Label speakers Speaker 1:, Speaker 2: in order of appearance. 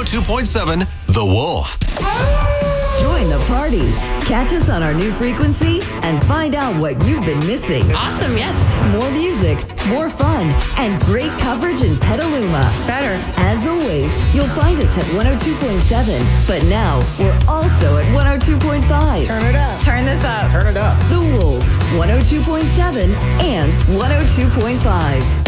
Speaker 1: 102.7 The Wolf.
Speaker 2: Join the party. Catch us on our new frequency and find out what you've been missing.
Speaker 3: Awesome, yes.
Speaker 2: More music, more fun, and great coverage in Petaluma.
Speaker 3: It's better.
Speaker 2: As always, you'll find us at 102.7, but now we're also at 102.5.
Speaker 4: Turn it up.
Speaker 3: Turn this up.
Speaker 4: Turn it up.
Speaker 2: The Wolf, 102.7 and 102.5.